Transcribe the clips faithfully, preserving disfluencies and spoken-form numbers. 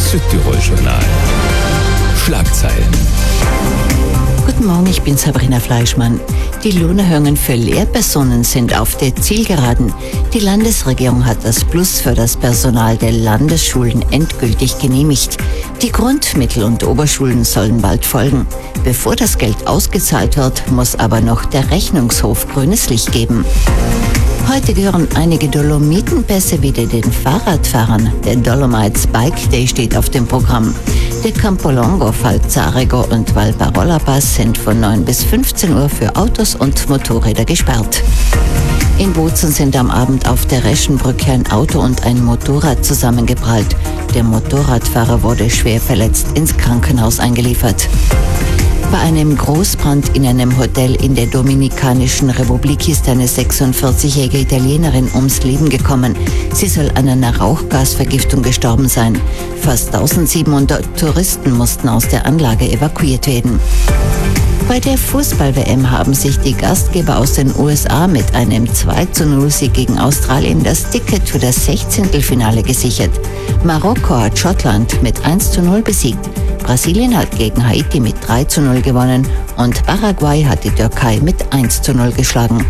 Südtirol-Journal. Schlagzeilen. Guten Morgen, ich bin Sabrina Fleischmann. Die Lohnerhöhungen für Lehrpersonen sind auf der Zielgeraden. Die Landesregierung hat das Plus für das Personal der Landesschulen endgültig genehmigt. Die Grundmittel- und Oberschulen sollen bald folgen. Bevor das Geld ausgezahlt wird, muss aber noch der Rechnungshof grünes Licht geben. Heute gehören einige Dolomitenpässe wieder den Fahrradfahrern. Der Dolomites Bike Day steht auf dem Programm. Der Campolongo, Falzarego und Valparola Pass sind von neun bis fünfzehn Uhr für Autos und Motorräder gesperrt. In Bozen sind am Abend auf der Reschenbrücke ein Auto und ein Motorrad zusammengeprallt. Der Motorradfahrer wurde schwer verletzt ins Krankenhaus eingeliefert. Bei einem Großbrand in einem Hotel in der Dominikanischen Republik ist eine sechsundvierzigjährige Italienerin ums Leben gekommen. Sie soll an einer Rauchgasvergiftung gestorben sein. Fast eintausendsiebenhundert Touristen mussten aus der Anlage evakuiert werden. Bei der Fußball-W M haben sich die Gastgeber aus den U S A mit einem zwei zu null Sieg gegen Australien das Ticket für das Sechzehntelfinale gesichert. Marokko hat Schottland mit eins zu null besiegt. Brasilien hat gegen Haiti mit drei zu null gewonnen und Paraguay hat die Türkei mit eins zu null geschlagen.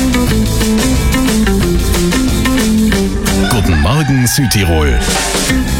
Guten Morgen Südtirol.